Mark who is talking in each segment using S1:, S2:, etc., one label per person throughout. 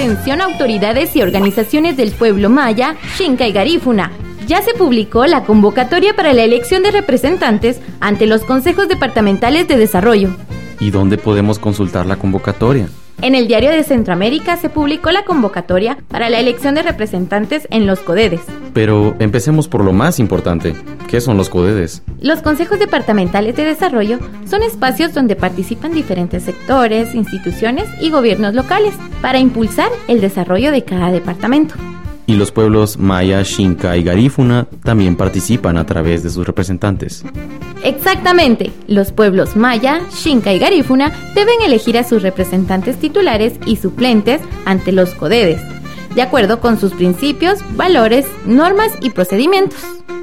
S1: Atención autoridades y organizaciones del pueblo maya, Xinca y Garífuna. Ya se publicó la convocatoria para la elección de representantes ante los consejos departamentales de desarrollo.
S2: ¿Y dónde podemos consultar la convocatoria?
S1: En el Diario de Centroamérica se publicó la convocatoria para la elección de representantes en los CODEDES.
S2: Pero empecemos por lo más importante. ¿Qué son los CODEDES?
S1: Los consejos departamentales de desarrollo son espacios donde participan diferentes sectores, instituciones y gobiernos locales para impulsar el desarrollo de cada departamento.
S2: Y los pueblos maya, Xinca y Garífuna también participan a través de sus representantes.
S1: Exactamente, los pueblos maya, Xinca y Garífuna deben elegir a sus representantes titulares y suplentes ante los CODEDES, de acuerdo con sus principios, valores, normas y procedimientos.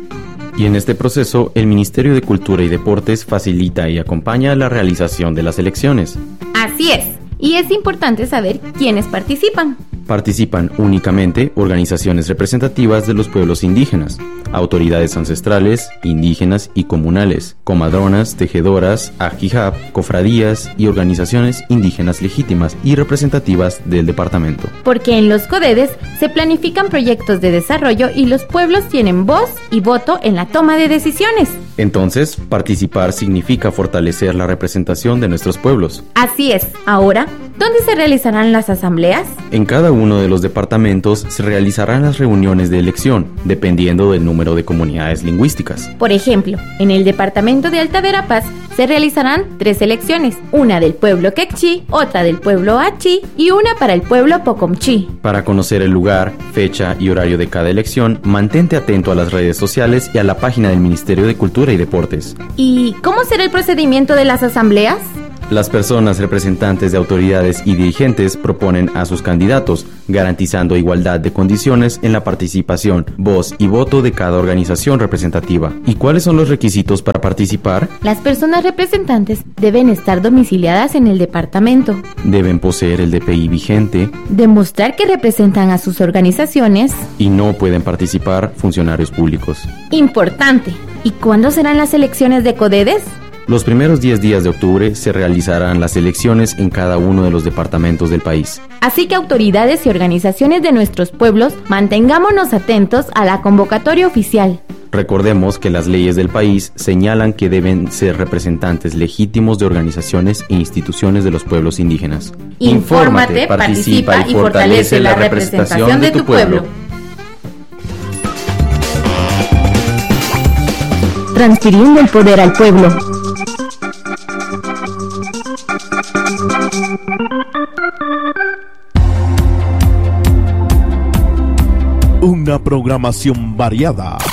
S2: Y en este proceso, el Ministerio de Cultura y Deportes facilita y acompaña la realización de las elecciones.
S1: Así es, y es importante saber quiénes participan.
S2: Participan únicamente organizaciones representativas de los pueblos indígenas, autoridades ancestrales, indígenas y comunales, comadronas, tejedoras, ajijab, cofradías y organizaciones indígenas legítimas y representativas del departamento.
S1: Porque en los CODEDES se planifican proyectos de desarrollo y los pueblos tienen voz y voto en la toma de decisiones.
S2: Entonces, participar significa fortalecer la representación de nuestros pueblos.
S1: Así es. Ahora, ¿dónde se realizarán las asambleas?
S2: En cada uno de los departamentos se realizarán las reuniones de elección, dependiendo del número de comunidades lingüísticas.
S1: Por ejemplo, en el departamento de Alta Verapaz se realizarán 3 elecciones, una del pueblo quechí, otra del pueblo achí y una para el pueblo pocomchí.
S2: Para conocer el lugar, fecha y horario de cada elección, mantente atento a las redes sociales y a la página del Ministerio de Cultura y Deportes.
S1: ¿Y cómo será el procedimiento de las asambleas?
S2: Las personas representantes de autoridades y dirigentes proponen a sus candidatos, garantizando igualdad de condiciones en la participación, voz y voto de cada organización representativa. ¿Y cuáles son los requisitos para participar?
S1: Las personas representantes deben estar domiciliadas en el departamento.
S2: Deben poseer el DPI vigente.
S1: Demostrar que representan a sus organizaciones.
S2: Y no pueden participar funcionarios públicos.
S1: Importante. ¿Y cuándo serán las elecciones de CODEDES?
S2: Los primeros 10 días de octubre se realizarán las elecciones en cada uno de los departamentos del país.
S1: Así que autoridades y organizaciones de nuestros pueblos, mantengámonos atentos a la convocatoria oficial.
S2: Recordemos que las leyes del país señalan que deben ser representantes legítimos de organizaciones e instituciones de los pueblos indígenas.
S1: Infórmate, participa y fortalece la representación de tu pueblo. Transfiriendo el poder al pueblo.
S3: Una programación variada,